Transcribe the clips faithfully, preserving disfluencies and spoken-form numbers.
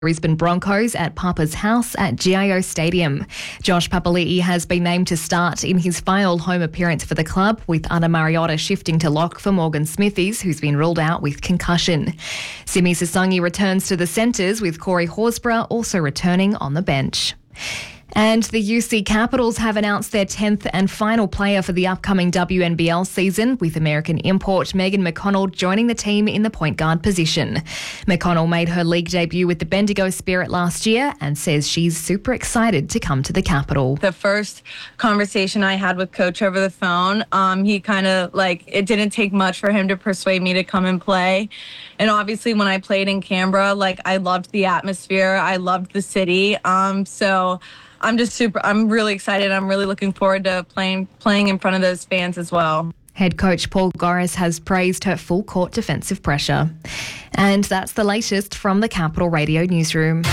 Brisbane Broncos at Papa's house at G I O Stadium. Josh Papali'i has been named to start in his final home appearance for the club, with Anna Mariotta shifting to lock for Morgan Smithies, who's been ruled out with concussion. Simi Sasongi returns to the centres, with Corey Horsburgh also returning on the bench. And the U C Capitals have announced their tenth and final player for the upcoming W N B L season, with American import Megan McConnell joining the team in the point guard position. McConnell made her league debut with the Bendigo Spirit last year and says she's super excited to come to the Capital. The first conversation I had with Coach over the phone, um, he kind of like, it didn't take much for him to persuade me to come and play. And obviously when I played in Canberra, like I loved the atmosphere. I loved the city. Um, so I'm just super, I'm really excited. I'm really looking forward to playing playing in front of those fans as well. Head coach Paul Goris has praised her full court defensive pressure. And that's the latest from the Capital Radio newsroom.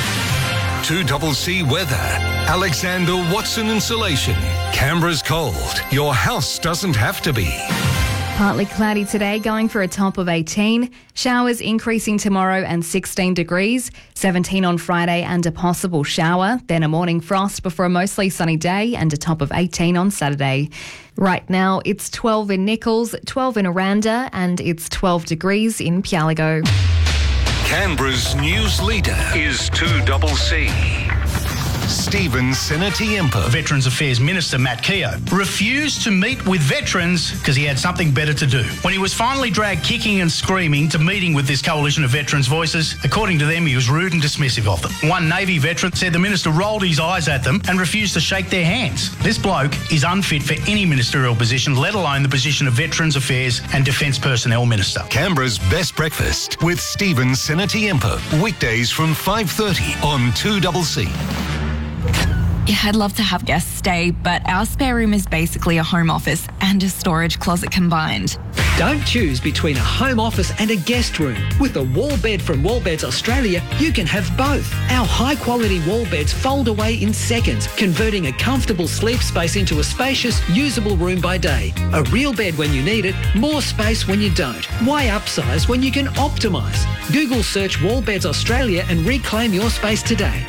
two C C weather. Alexander Watson Insulation. Canberra's cold. Your house doesn't have to be. Partly cloudy today, going for a top of eighteen. Showers increasing tomorrow and sixteen degrees. seventeen on Friday and a possible shower. Then a morning frost before a mostly sunny day and a top of eighteen on Saturday. Right now it's twelve in Nichols, twelve in Aranda, and it's twelve degrees in Pialago. Canberra's news leader is two C C. Stephen Sinatiempo. Veterans Affairs Minister Matt Keogh refused to meet with veterans because he had something better to do. When he was finally dragged kicking and screaming to meeting with this coalition of veterans' voices, according to them, he was rude and dismissive of them. One Navy veteran said the minister rolled his eyes at them and refused to shake their hands. This bloke is unfit for any ministerial position, let alone the position of Veterans Affairs and Defence Personnel Minister. Canberra's best breakfast with Stephen Sinatiempo. Weekdays from five thirty on two C C. Yeah, I'd love to have guests stay, but our spare room is basically a home office and a storage closet combined. Don't choose between a home office and a guest room. With a wall bed from Wallbeds Australia, you can have both. Our high-quality wall beds fold away in seconds, converting a comfortable sleep space into a spacious, usable room by day. A real bed when you need it, more space when you don't. Why upsize when you can optimise? Google search Wallbeds Australia and reclaim your space today.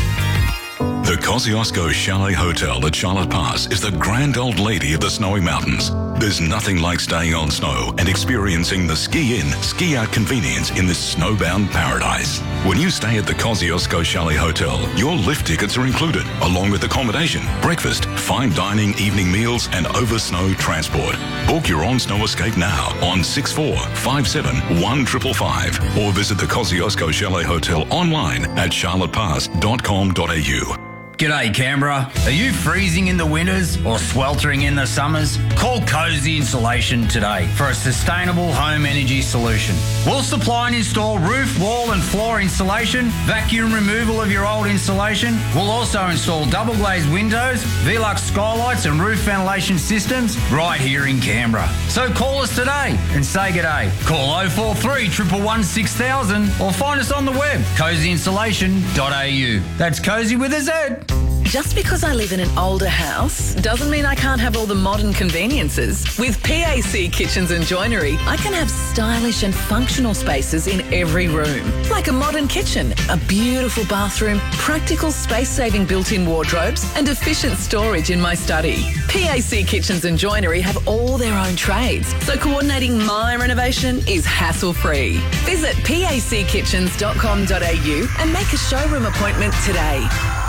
The Kosciuszko Chalet Hotel at Charlotte Pass is the grand old lady of the snowy mountains. There's nothing like staying on snow and experiencing the ski-in, ski-out convenience in this snowbound paradise. When you stay at the Kosciuszko Chalet Hotel, your lift tickets are included, along with accommodation, breakfast, fine dining, evening meals, and over-snow transport. Book your on-snow escape now on six four five seven one five five five or visit the Kosciuszko Chalet Hotel online at charlotte pass dot com dot a u. G'day Canberra. Are you freezing in the winters or sweltering in the summers? Call Cozy Insulation today for a sustainable home energy solution. We'll supply and install roof, wall and floor insulation, vacuum removal of your old insulation. We'll also install double glazed windows, Velux skylights and roof ventilation systems right here in Canberra. So call us today and say g'day. Call oh four three, one one one, six thousand or find us on the web, cozy insulation dot a u. That's Cozy with a Z. Just because I live in an older house doesn't mean I can't have all the modern conveniences. With P A C Kitchens and Joinery, I can have stylish and functional spaces in every room. Like a modern kitchen, a beautiful bathroom, practical space-saving built-in wardrobes and efficient storage in my study. P A C Kitchens and Joinery have all their own trades, so coordinating my renovation is hassle-free. Visit p a c kitchens dot com dot a u and make a showroom appointment today.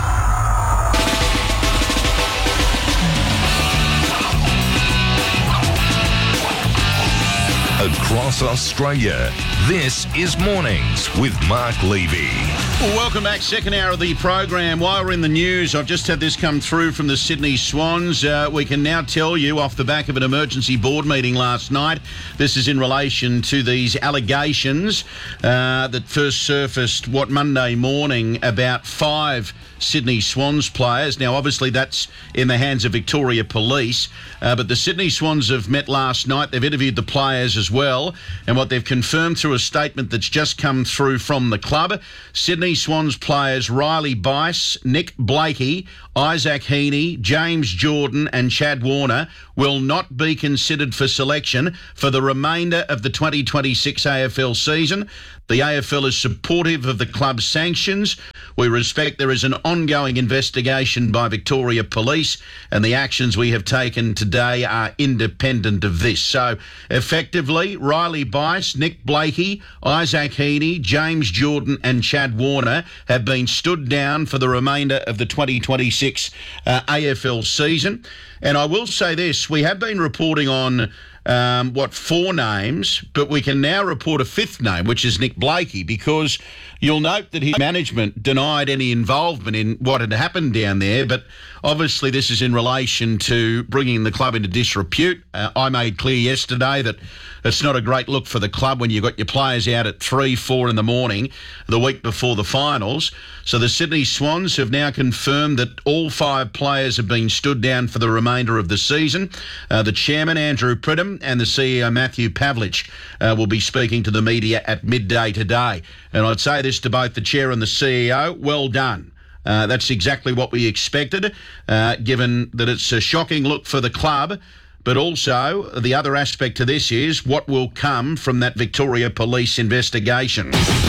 Across Australia, this is Mornings with Mark Levy. Well, welcome back. Second hour of the program. While we're in the news, I've just had this come through from the Sydney Swans. Uh, we can now tell you off the back of an emergency board meeting last night. This is in relation to these allegations uh, that first surfaced, what, Monday morning about five Sydney Swans players. Now, obviously, that's in the hands of Victoria Police, uh, but the Sydney Swans have met last night. They've interviewed the players as well, and what they've confirmed through a statement that's just come through from the club, Sydney Swans players Riley Bice, Nick Blakey, Isaac Heaney, James Jordan and Chad Warner will not be considered for selection for the remainder of the twenty twenty-six A F L season. The The A F L is supportive of the club's sanctions. We respect there is an ongoing investigation by Victoria Police, and the actions we have taken today are independent of this. So, effectively, Riley Bice, Nick Blakey, Isaac Heaney, James Jordan and Chad Warner have been stood down for the remainder of the twenty twenty-six uh, A F L season. And I will say this, we have been reporting on Um, what, four names, but we can now report a fifth name, which is Nick Blakey, because you'll note that his management denied any involvement in what had happened down there, but obviously this is in relation to bringing the club into disrepute. Uh, I made clear yesterday that it's not a great look for the club when you've got your players out at three, four in the morning the week before the finals. So the Sydney Swans have now confirmed that all five players have been stood down for the remainder of the season. Uh, the chairman, Andrew Pridham, and the C E O, Matthew Pavlich, uh, will be speaking to the media at midday today. And I'd say this to both the chair and the C E O, well done. Uh, that's exactly what we expected, uh, given that it's a shocking look for the club. But also, the other aspect to this is what will come from that Victoria Police investigation.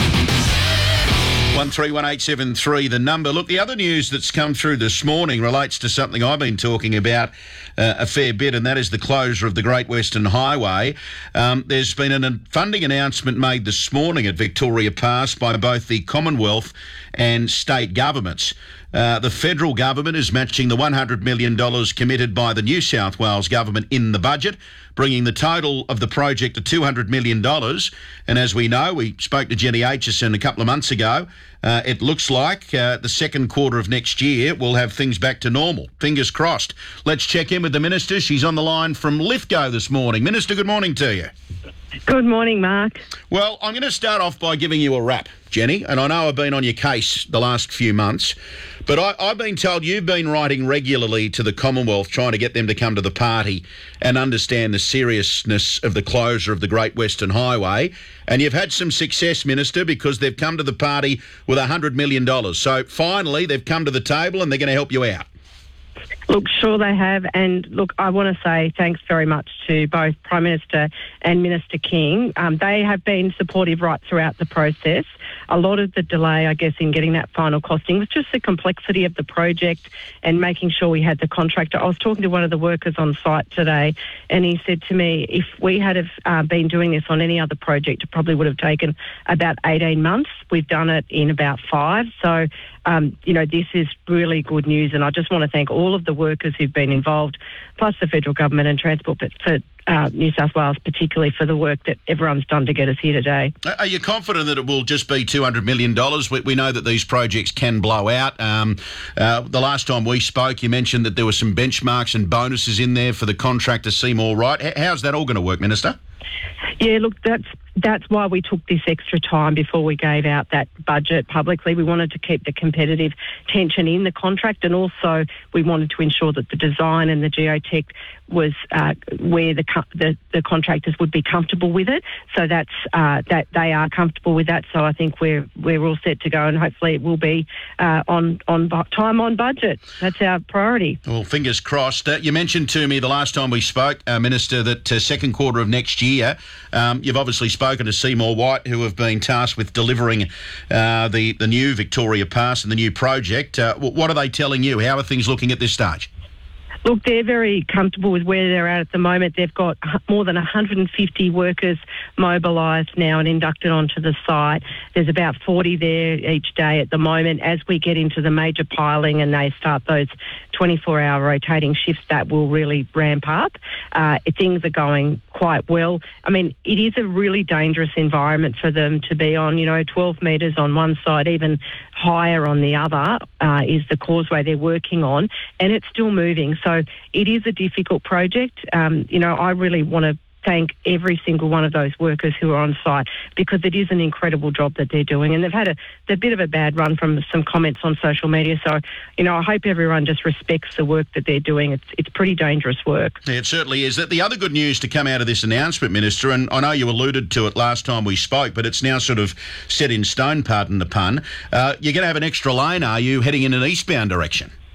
one three one eight seven three, the number. Look, the other news that's come through this morning relates to something I've been talking about uh, a fair bit, and that is the closure of the Great Western Highway. Um, there's been a funding announcement made this morning at Victoria Pass by both the Commonwealth and state governments. Uh, the federal government is matching the one hundred million dollars committed by the New South Wales government in the budget, bringing the total of the project to two hundred million dollars. And as we know, we spoke to Jenny Aitchison a couple of months ago, uh, it looks like uh, the second quarter of next year we'll have things back to normal. Fingers crossed. Let's check in with the Minister. She's on the line from Lithgow this morning. Minister, good morning to you. Good morning, Mark. Well, I'm going to start off by giving you a wrap, Jenny, and I know I've been on your case the last few months, but I, I've been told you've been writing regularly to the Commonwealth trying to get them to come to the party and understand the seriousness of the closure of the Great Western Highway, and you've had some success, Minister, because they've come to the party with one hundred million dollars. So finally, they've come to the table and they're going to help you out. Look, sure they have. And look, I want to say thanks very much to both Prime Minister and Minister King. Um, they have been supportive right throughout the process. A lot of the delay, I guess, in getting that final costing was just the complexity of the project and making sure we had the contractor. I was talking to one of the workers on site today, and he said to me, if we had have, uh, been doing this on any other project, it probably would have taken about eighteen months. We've done it in about five. So, um, you know, this is really good news, and I just want to thank all of the workers who've been involved, plus the federal government and Transport, but for uh, New South Wales particularly, for the work that everyone's done to get us here today. Are you confident that it will just be two hundred million dollars? We, we know that these projects can blow out. Um, uh, the last time we spoke, you mentioned that there were some benchmarks and bonuses in there for the contractor Seymour Wright. H- how's that all going to work, Minister? Yeah, look, that's that's why we took this extra time before we gave out that budget publicly. We wanted to keep the competitive tension in the contract, and also we wanted to ensure that the design and the geotech was uh, where the, the the contractors would be comfortable with it. So that's uh, that they are comfortable with that. So I think we're we're all set to go, and hopefully it will be uh, on on time on budget. That's our priority. Well, fingers crossed. Uh, you mentioned to me the last time we spoke, uh, Minister, that uh, second quarter of next year. Um, you've obviously spoken to Seymour Wright, who have been tasked with delivering uh, the the new Victoria Pass and the new project. Uh, what are they telling you? How are things looking at this stage? Look, they're very comfortable with where they're at at the moment. They've got more than one hundred fifty workers mobilised now and inducted onto the site. There's about forty there each day at the moment. As we get into the major piling and they start those twenty-four hour rotating shifts, that will really ramp up. Uh, things are going quite well. I mean, it is a really dangerous environment for them to be on. You know, twelve metres on one side, even higher on the other, uh, is the causeway they're working on, and it's still moving. So it is a difficult project. Um, you know, I really want to thank every single one of those workers who are on site, because it is an incredible job that they're doing. And they've had a, a bit of a bad run from some comments on social media. So, you know, I hope everyone just respects the work that they're doing. It's it's pretty dangerous work. Yeah, it certainly is. The other good news to come out of this announcement, Minister, and I know you alluded to it last time we spoke, but it's now sort of set in stone, pardon the pun. Uh, you're going to have an extra lane, are you, heading in an eastbound direction?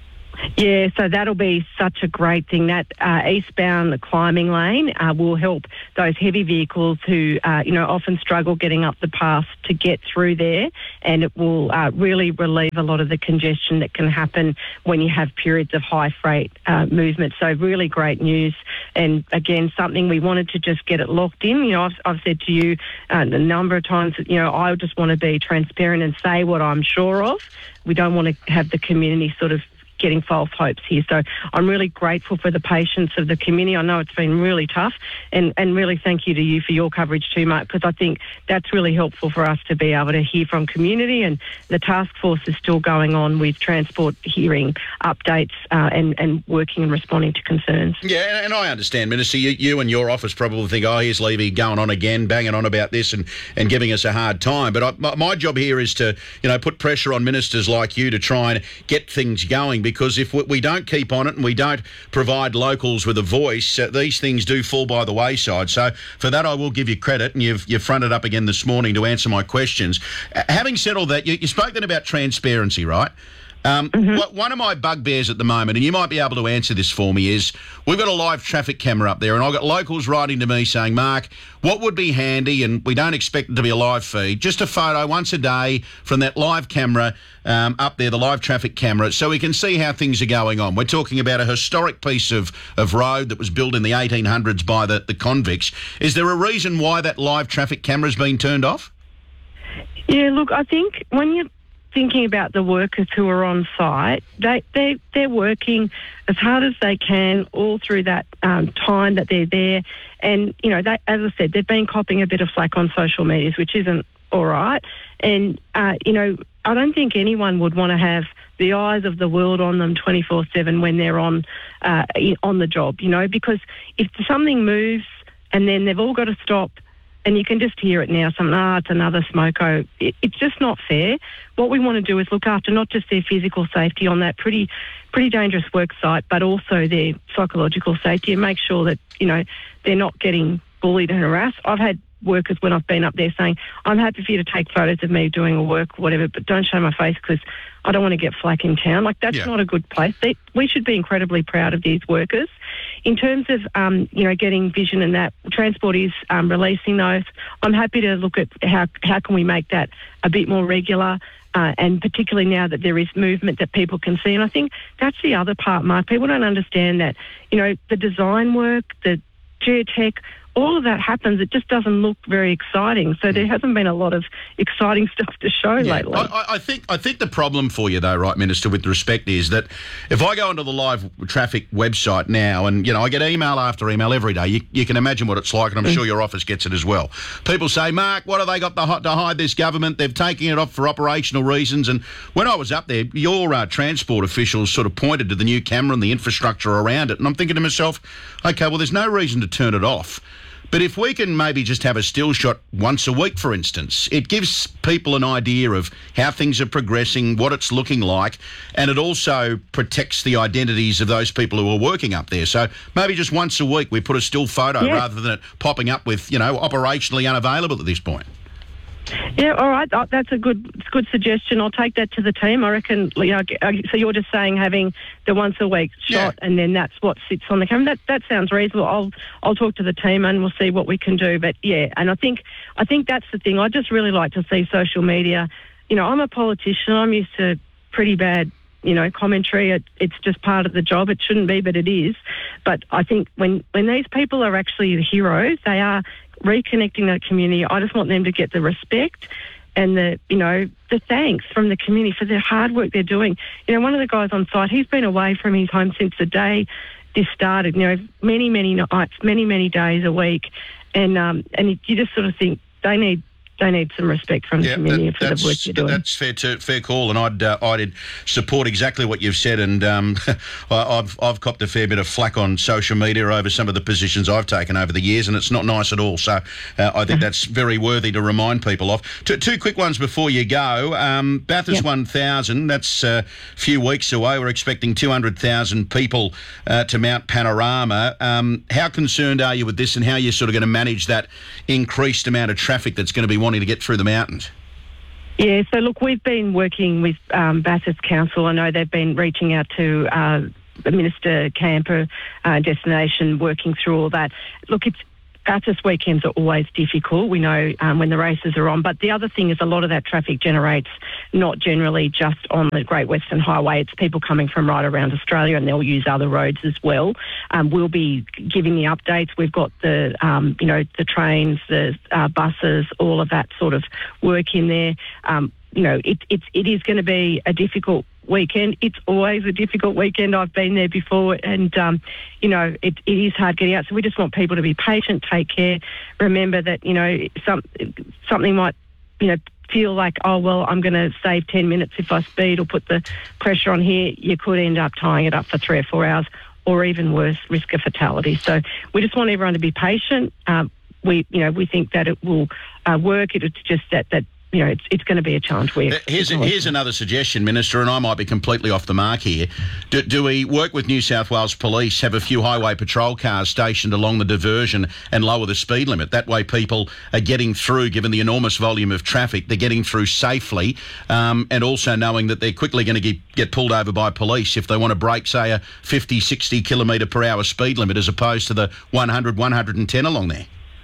Yeah, so that'll be such a great thing. That uh, eastbound climbing lane uh, will help those heavy vehicles who, uh, you know, often struggle getting up the pass to get through there, and it will uh, really relieve a lot of the congestion that can happen when you have periods of high freight uh, movement. So really great news, and again, something we wanted to just get it locked in. You know, I've, I've said to you uh, a number of times that, you know, I just want to be transparent and say what I'm sure of. We don't want to have the community sort of getting false hopes here. So I'm really grateful for the patience of the community. I know it's been really tough, and, and really thank you to you for your coverage too, Mark, because I think that's really helpful for us to be able to hear from community, and the task force is still going on with Transport hearing updates uh, and, and working and responding to concerns. Yeah, and, and I understand, Minister, you, you and your office probably think, oh, here's Levy going on again, banging on about this and, and giving us a hard time. But I, my, my job here is to, you know, put pressure on ministers like you to try and get things going, because if we don't keep on it and we don't provide locals with a voice, uh, these things do fall by the wayside. So for that, I will give you credit, and you've you've fronted up again this morning to answer my questions. Uh, having said all that, you, you spoke then about transparency, right? Um, mm-hmm. One of my bugbears at the moment, and you might be able to answer this for me, is we've got a live traffic camera up there, and I've got locals writing to me saying, Mark, what would be handy, and we don't expect it to be a live feed, just a photo once a day from that live camera um, up there, the live traffic camera, so we can see how things are going on. We're talking about a historic piece of, of road that was built in the eighteen hundreds by the, the convicts. Is there a reason why that live traffic camera's been turned off? Yeah, look, I think when you thinking about the workers who are on site, they, they, they're working as hard as they can all through that um, time that they're there. And, you know, they, as I said, they've been copping a bit of flack on social medias, which isn't all right. And, uh, you know, I don't think anyone would want to have the eyes of the world on them twenty-four seven when they're on, uh, on the job, you know, because if something moves and then they've all got to stop, and you can just hear it now, something, ah, it's another smoko. It, it's just not fair. What we want to do is look after not just their physical safety on that pretty pretty dangerous work site, but also their psychological safety, and make sure that, you know, they're not getting bullied and harassed. I've had workers when I've been up there saying, I'm happy for you to take photos of me doing a work, whatever, but don't show my face because I don't want to get flack in town. Like, that's yeah. not a good place. They, we should be incredibly proud of these workers. In terms of, um, you know, getting vision and that, Transport is um, releasing those. I'm happy to look at how how can we make that a bit more regular, uh, and particularly now that there is movement that people can see. And I think that's the other part, Mark. People don't understand that, you know, the design work, the geotech, all of that happens. It just doesn't look very exciting. So there hasn't been a lot of exciting stuff to show yeah, lately. I, I think I think the problem for you, though, right, Minister, with respect, is that if I go onto the live traffic website now, and, you know, I get email after email every day, you, you can imagine what it's like, and I'm mm. sure your office gets it as well. People say, Mark, what have they got to, to hide this government? They've taken it off for operational reasons. And when I was up there, your uh, Transport officials sort of pointed to the new camera and the infrastructure around it, and I'm thinking to myself, OK, well, there's no reason to turn it off. But if we can maybe just have a still shot once a week, for instance, it gives people an idea of how things are progressing, what it's looking like, and it also protects the identities of those people who are working up there. So maybe just once a week we put a still photo yeah. rather than it popping up with, you know, operationally unavailable at this point. Yeah, all right. Oh, that's a good good suggestion. I'll take that to the team. I reckon, you know, so you're just saying having the once a week shot yeah. and then that's what sits on the camera. That that sounds reasonable. I'll I'll talk to the team and we'll see what we can do. But yeah, and I think I think that's the thing. I just really like to see social media. You know, I'm a politician. I'm used to pretty bad, you know, commentary. It, it's just part of the job. It shouldn't be, but it is. But I think when, when these people are actually the heroes, they are reconnecting that community. I just want them to get the respect and the, you know, the thanks from the community for the hard work they're doing. You know, one of the guys on site, he's been away from his home since the day this started, you know, many, many nights, many, many days a week. And, um, and you just sort of think they need They need some respect from yeah, the community that, for the work you're doing. That's fair, to, fair call, and I'd uh, I'd support exactly what you've said. And um, I've I've copped a fair bit of flack on social media over some of the positions I've taken over the years, and it's not nice at all. So uh, I think that's very worthy to remind people of. Two, two quick ones before you go. Um, Bathurst yep. one thousand. That's a few weeks away. We're expecting two hundred thousand people uh, to Mount Panorama. Um, how concerned are you with this, and how are you sort of going to manage that increased amount of traffic that's going to be wanting to get through the mountains? Yeah, so look, we've been working with um, Bathurst Council. I know they've been reaching out to uh, Minister Camper uh, Destination, working through all that. Look, it's Bathurst weekends are always difficult. We know um, when the races are on. But the other thing is a lot of that traffic generates not generally just on the Great Western Highway. It's people coming from right around Australia, and they'll use other roads as well. Um, we'll be giving the updates. We've got the, um, you know, the trains, the uh, buses, all of that sort of work in there. Um, you know, it, it's, it is going to be a difficult weekend. It's always a difficult weekend. I've been there before, and um, you know, it, it is hard getting out. So we just want people to be patient, take care. Remember that, you know, some something might, you know, feel like, oh well, I'm going to save ten minutes if I speed or put the pressure on here. You could end up tying it up for three or four hours, or even worse, risk a fatality. So we just want everyone to be patient. Um, we, you know, we think that it will uh, work. It, it's just that that. You know, it's, it's going to be a challenge. We here's, here's another suggestion, Minister, and I might be completely off the mark here. Do, do we work with New South Wales Police, have a few highway patrol cars stationed along the diversion and lower the speed limit? That way people are getting through, given the enormous volume of traffic, they're getting through safely, um, and also knowing that they're quickly going to get, get pulled over by police if they want to break, say, a fifty, sixty kilometre per hour speed limit as opposed to the one hundred, one hundred ten along there.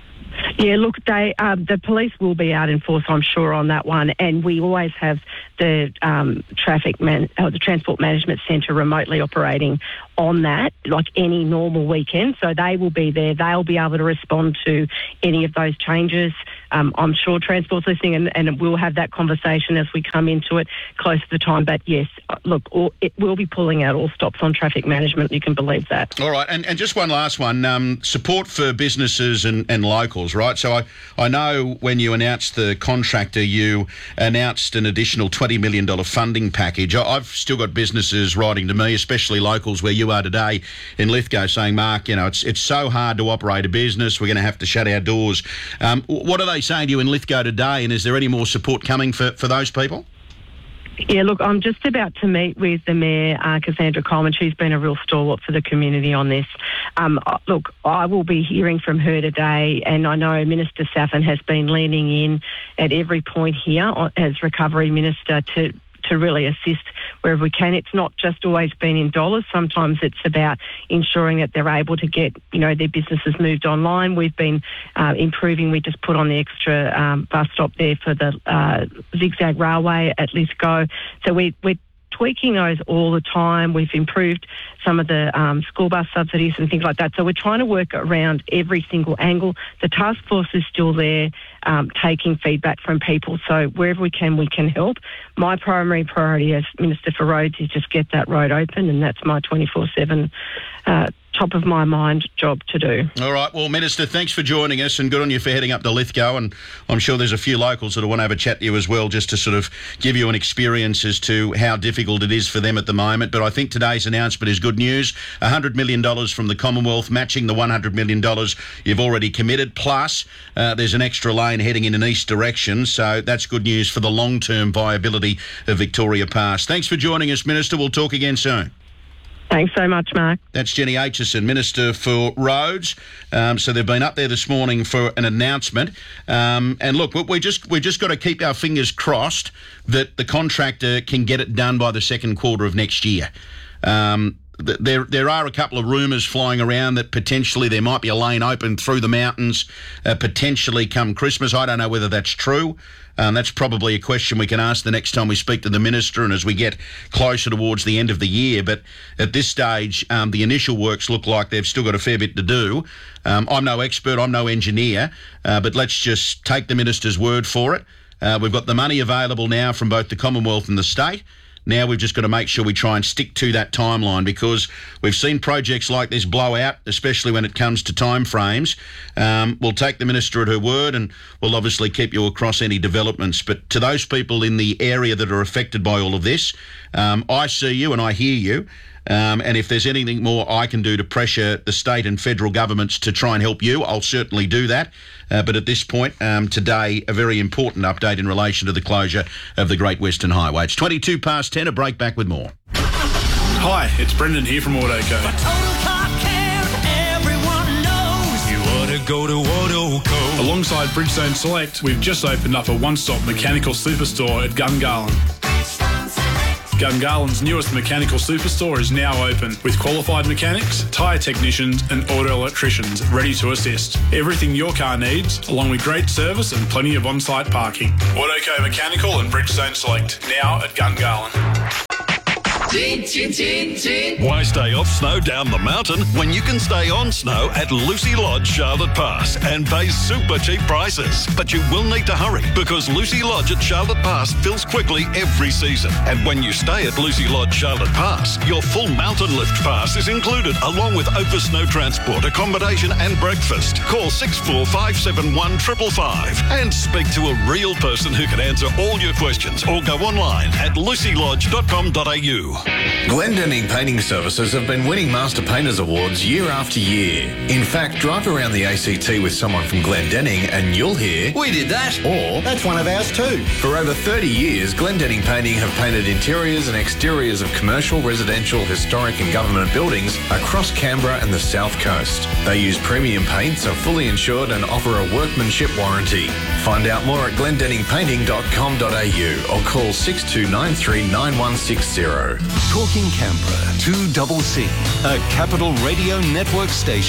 Yeah, look, they um, the police will be out in force, I'm sure, on that one, and we always have the um, traffic man, uh, the Transport Management Centre remotely operating on that, like any normal weekend. So they will be there. They'll be able to respond to any of those changes. Um, I'm sure Transport's listening, and, and we'll have that conversation as we come into it close to the time. But yes, look, all, it will be pulling out all stops on traffic management. You can believe that. All right, and, and just one last one. Um, support for businesses and, and locals, right? So I, I know when you announced the contractor, you announced an additional twenty million dollars funding package. I, I've still got businesses writing to me, especially locals where you are today in Lithgow, saying, Mark, you know, it's it's so hard to operate a business. We're going to have to shut our doors. Um, what are they saying to you in Lithgow today, and is there any more support coming for, for those people? Yeah, look, I'm just about to meet with the Mayor, uh, Cassandra Coleman. She's been a real stalwart for the community on this. Um, look, I will be hearing from her today, and I know Minister Saffin has been leaning in at every point here as Recovery Minister to to really assist wherever we can. It's not just always been in dollars. Sometimes it's about ensuring that they're able to get, you know, their businesses moved online. We've been uh, improving. We just put on the extra um, bus stop there for the uh, Zigzag Railway at Lithgow. So we, we're tweaking those all the time. We've improved some of the um, school bus subsidies and things like that. So we're trying to work around every single angle. The task force is still there, um, taking feedback from people. So wherever we can, we can help. My primary priority as Minister for Roads is just get that road open, and that's my twenty-four seven uh, top of my mind job to do. All right. Well, Minister, thanks for joining us, and good on you for heading up to Lithgow. And I'm sure there's a few locals that want to have a chat to you as well, just to sort of give you an experience as to how difficult it is for them at the moment. But I think today's announcement is good news. one hundred million dollars from the Commonwealth, matching the one hundred million dollars you've already committed. Plus, uh, there's an extra lane heading in an east direction. So that's good news for the long-term viability of Victoria Pass. Thanks for joining us, Minister. We'll talk again soon. Thanks so much, Mark. That's Jenny Aitchison, Minister for Roads. Um, so they've been up there this morning for an announcement. Um, and look, we just we just got to keep our fingers crossed that the contractor can get it done by the second quarter of next year. Um, There, there are a couple of rumours flying around that potentially there might be a lane open through the mountains, uh, potentially come Christmas. I don't know whether that's true. Um, that's probably a question we can ask the next time we speak to the Minister and as we get closer towards the end of the year. But at this stage, um, the initial works look like they've still got a fair bit to do. Um, I'm no expert, I'm no engineer, uh, but let's just take the Minister's word for it. Uh, we've got the money available now from both the Commonwealth and the state. Now we've just got to make sure we try and stick to that timeline, because we've seen projects like this blow out, especially when it comes to timeframes. Um, we'll take the Minister at her word, and we'll obviously keep you across any developments. But to those people in the area that are affected by all of this, um, I see you and I hear you. Um, and if there's anything more I can do to pressure the state and federal governments to try and help you, I'll certainly do that. Uh, but at this point, um, today, a very important update in relation to the closure of the Great Western Highway. It's twenty-two past ten, a break, back with more. Hi, it's Brendan here from Autoco. For total car care, everyone knows you ought to go to Autoco. Alongside Bridgestone Select, we've just opened up a one-stop mechanical superstore at Gungahlin. Gungahlин's newest mechanical superstore is now open with qualified mechanics, tyre technicians and auto electricians ready to assist. Everything your car needs, along with great service and plenty of on-site parking. Autoco Mechanical and Bridgestone Select, now at Gungahlin. Chin, chin, chin, chin. Why stay off snow down the mountain when you can stay on snow at Lucy Lodge, Charlotte Pass and pay super cheap prices? But you will need to hurry because Lucy Lodge at Charlotte Pass fills quickly every season. And when you stay at Lucy Lodge, Charlotte Pass, your full mountain lift pass is included along with over snow transport, accommodation and breakfast. Call six four five seven one five five five and speak to a real person who can answer all your questions or go online at lucy lodge dot com dot a u. Glendinning Painting Services have been winning Master Painters Awards year after year. In fact, drive around the A C T with someone from Glendinning and you'll hear, "We did that," or "That's one of ours too." For over thirty years, Glendinning Painting have painted interiors and exteriors of commercial, residential, historic and government buildings across Canberra and the South Coast. They use premium paints, are fully insured and offer a workmanship warranty. Find out more at glendinning painting dot com dot a u or call six two nine three nine one six zero. Talking Canberra, two C C, a Capital Radio Network station.